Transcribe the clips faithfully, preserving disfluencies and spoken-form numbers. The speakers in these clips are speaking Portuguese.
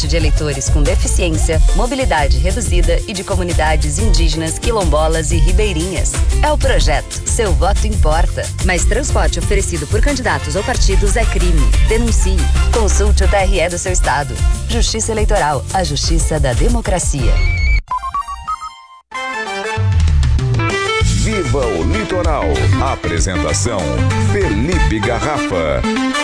de eleitores com deficiência, mobilidade reduzida e de comunidades indígenas, quilombolas e ribeirinhas. É o projeto Seu Voto Importa. Mas transporte oferecido por candidatos ou partidos é crime. Denuncie. Consulte o T R E do seu estado. Justiça Eleitoral, a justiça da democracia. Viva o Litoral. Apresentação: Felipe Garrafa.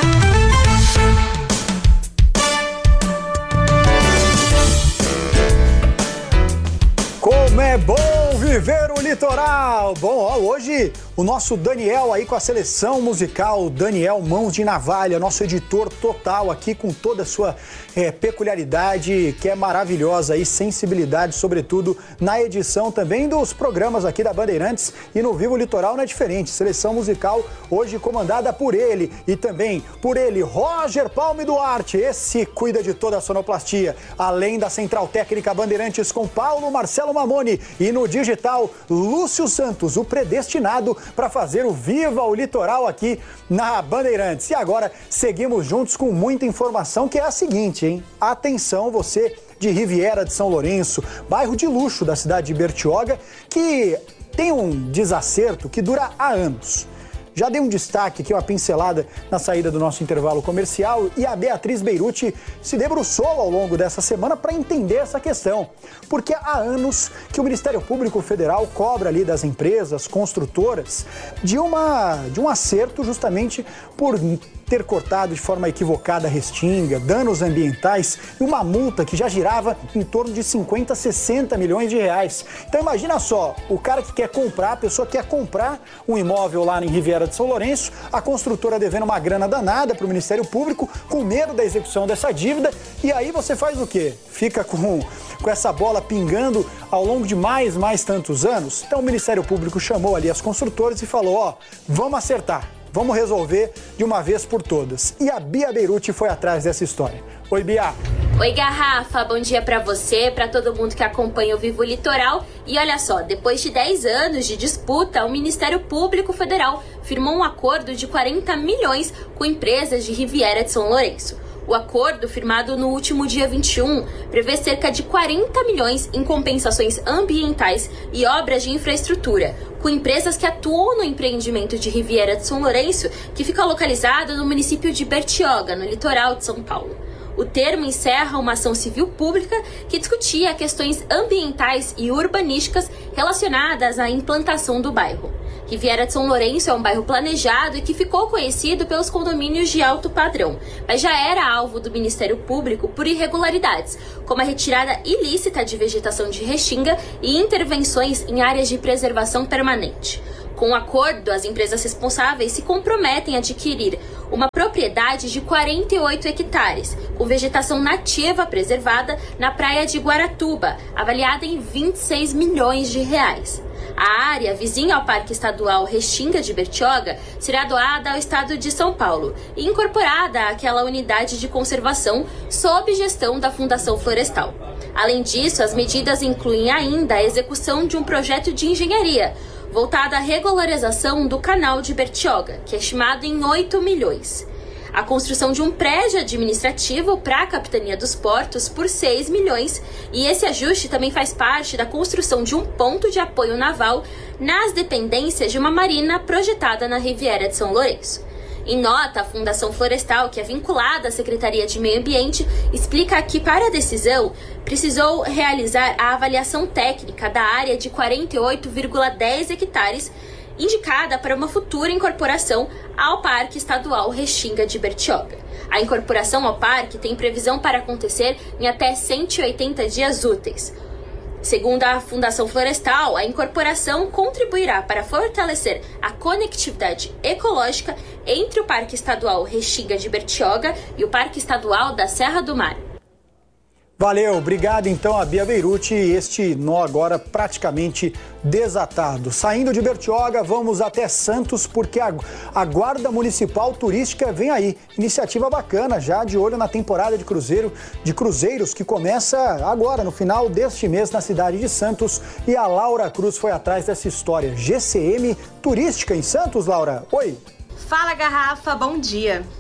Como é bom viver o litoral! Bom, ó, hoje o nosso Daniel aí com a seleção musical, Daniel Mãos de Navalha, nosso editor total aqui com toda a sua é, peculiaridade, que é maravilhosa e sensibilidade, sobretudo na edição também dos programas aqui da Bandeirantes, e no Vivo Litoral não é diferente. Seleção musical hoje comandada por ele e também por ele, Roger Palme Duarte, esse cuida de toda a sonoplastia, além da Central Técnica Bandeirantes com Paulo Marcelo Mamoni e no digital Lúcio Santos, o predestinado para fazer o Viva o Litoral aqui na Bandeirantes. E agora seguimos juntos com muita informação, que é a seguinte, hein? Atenção, você de Riviera de São Lourenço, bairro de luxo da cidade de Bertioga, que tem um desacerto que dura há anos. Já dei um destaque aqui, uma pincelada na saída do nosso intervalo comercial, e a Beatriz Beirute se debruçou ao longo dessa semana para entender essa questão. Porque há anos que o Ministério Público Federal cobra ali das empresas construtoras de, uma, de um acerto justamente por ter cortado de forma equivocada a restinga, danos ambientais e uma multa que já girava em torno de cinquenta, sessenta milhões de reais. Então imagina só, o cara que quer comprar, a pessoa quer comprar um imóvel lá em Riviera de São Lourenço, a construtora devendo uma grana danada para o Ministério Público, com medo da execução dessa dívida, e aí você faz o quê? Fica com, com essa bola pingando ao longo de mais, mais tantos anos? Então o Ministério Público chamou ali as construtoras e falou, ó, vamos acertar. Vamos resolver de uma vez por todas. E a Bia Beirute foi atrás dessa história. Oi, Bia. Oi, Garrafa. Bom dia pra você, pra todo mundo que acompanha o Vivo Litoral. E olha só, depois de dez anos de disputa, o Ministério Público Federal firmou um acordo de quarenta milhões com empresas de Riviera de São Lourenço. O acordo, firmado no último dia vinte e um, prevê cerca de quarenta milhões em compensações ambientais e obras de infraestrutura, com empresas que atuam no empreendimento de Riviera de São Lourenço, que fica localizado no município de Bertioga, no litoral de São Paulo. O termo encerra uma ação civil pública que discutia questões ambientais e urbanísticas relacionadas à implantação do bairro. Riviera de São Lourenço é um bairro planejado e que ficou conhecido pelos condomínios de alto padrão, mas já era alvo do Ministério Público por irregularidades, como a retirada ilícita de vegetação de restinga e intervenções em áreas de preservação permanente. Com o acordo, as empresas responsáveis se comprometem a adquirir uma propriedade de quarenta e oito hectares, com vegetação nativa preservada na praia de Guaratuba, avaliada em vinte e seis milhões de reais. A área vizinha ao Parque Estadual Restinga de Bertioga será doada ao estado de São Paulo e incorporada àquela unidade de conservação sob gestão da Fundação Florestal. Além disso, as medidas incluem ainda a execução de um projeto de engenharia voltado à regularização do canal de Bertioga, que é estimado em oito milhões. A construção de um prédio administrativo para a Capitania dos Portos por seis milhões, e esse ajuste também faz parte da construção de um ponto de apoio naval nas dependências de uma marina projetada na Riviera de São Lourenço. Em nota, a Fundação Florestal, que é vinculada à Secretaria de Meio Ambiente, explica que, para a decisão, precisou realizar a avaliação técnica da área de quarenta e oito vírgula dez hectares, indicada para uma futura incorporação ao Parque Estadual Restinga de Bertioga. A incorporação ao parque tem previsão para acontecer em até cento e oitenta dias úteis. Segundo a Fundação Florestal, a incorporação contribuirá para fortalecer a conectividade ecológica entre o Parque Estadual Restinga de Bertioga e o Parque Estadual da Serra do Mar. Valeu, obrigado então a Bia Beirute, este nó agora praticamente desatado. Saindo de Bertioga, vamos até Santos, porque a, a Guarda Municipal Turística vem aí. Iniciativa bacana, já de olho na temporada de cruzeiro, de cruzeiros que começa agora, no final deste mês, na cidade de Santos. E a Laura Cruz foi atrás dessa história. G C M Turística em Santos, Laura. Oi. Fala, Garrafa, bom dia.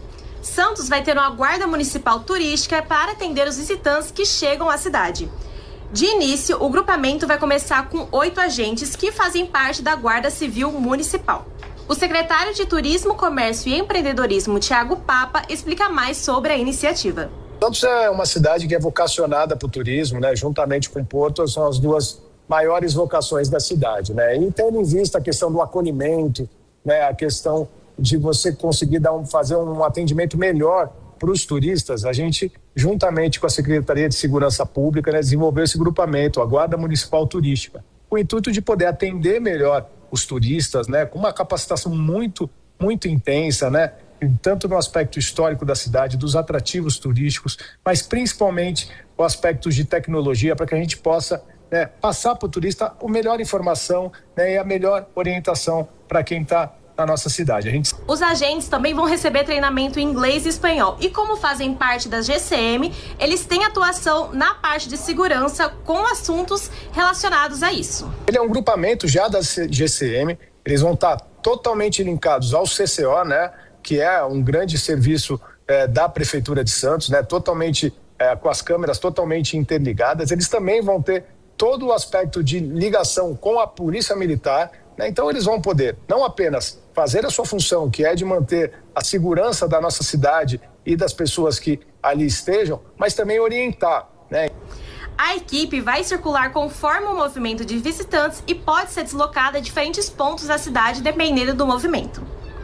Santos vai ter uma guarda municipal turística para atender os visitantes que chegam à cidade. De início, o grupamento vai começar com oito agentes que fazem parte da Guarda Civil Municipal. O secretário de Turismo, Comércio e Empreendedorismo, Thiago Papa, explica mais sobre a iniciativa. Santos é uma cidade que é vocacionada para o turismo, né? Juntamente com Porto, são as duas maiores vocações da cidade, né? E tendo em vista a questão do acolhimento, né? A questão de você conseguir dar um, fazer um atendimento melhor para os turistas, a gente, juntamente com a Secretaria de Segurança Pública, né, desenvolveu esse grupamento, a Guarda Municipal Turística, com o intuito de poder atender melhor os turistas, né, com uma capacitação muito, muito intensa, né, tanto no aspecto histórico da cidade, dos atrativos turísticos, mas principalmente o aspecto de tecnologia, para que a gente possa, né, passar para o turista a melhor informação, né, e a melhor orientação para quem está na nossa cidade. A gente... Os agentes também vão receber treinamento em inglês e espanhol. E como fazem parte da G C M, eles têm atuação na parte de segurança com assuntos relacionados a isso. Ele é um grupamento já da G C M, eles vão estar totalmente linkados ao C C O, né, que é um grande serviço é, da Prefeitura de Santos, né, totalmente é, com as câmeras totalmente interligadas. Eles também vão ter todo o aspecto de ligação com a Polícia Militar, né? Então eles vão poder não apenas fazer a sua função, que é de manter a segurança da nossa cidade e das pessoas que ali estejam, mas também orientar, né? A equipe vai circular conforme o movimento de visitantes e pode ser deslocada a diferentes pontos da cidade, dependendo do movimento.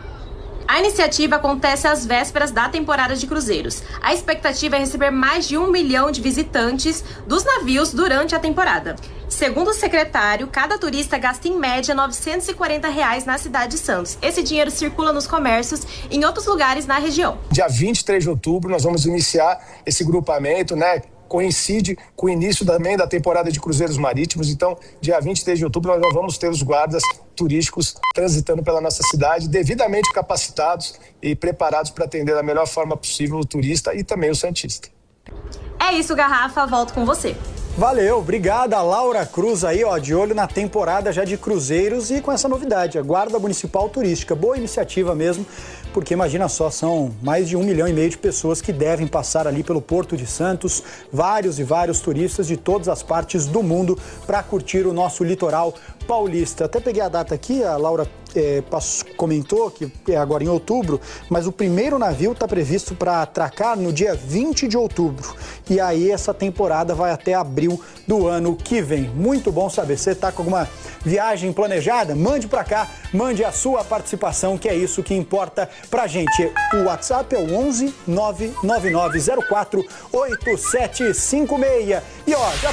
A iniciativa acontece às vésperas da temporada de cruzeiros. A expectativa é receber mais de um milhão de visitantes dos navios durante a temporada. Segundo o secretário, cada turista gasta em média novecentos e quarenta reais na cidade de Santos. Esse dinheiro circula nos comércios e em outros lugares na região. Dia vinte e três de outubro nós vamos iniciar esse grupamento, né? Coincide com o início também da temporada de cruzeiros marítimos. Então, dia vinte e três de outubro, nós vamos ter os guardas turísticos transitando pela nossa cidade, devidamente capacitados e preparados para atender da melhor forma possível o turista e também o santista. É isso, Garrafa. Volto com você. Valeu, obrigada, Laura Cruz aí, ó, de olho na temporada já de cruzeiros e com essa novidade, a Guarda Municipal Turística. Boa iniciativa mesmo, porque imagina só, são mais de um milhão e meio de pessoas que devem passar ali pelo Porto de Santos, vários e vários turistas de todas as partes do mundo para curtir o nosso litoral paulista. Até peguei a data aqui, a Laura é, comentou que é agora em outubro, mas o primeiro navio está previsto para atracar no dia vinte de outubro. E aí essa temporada vai até abril do ano que vem. Muito bom saber. Você está com alguma viagem planejada? Mande para cá, mande a sua participação, que é isso que importa pra gente. O WhatsApp é o onze nove nove nove zero quatro oito sete cinco seis. E ó, já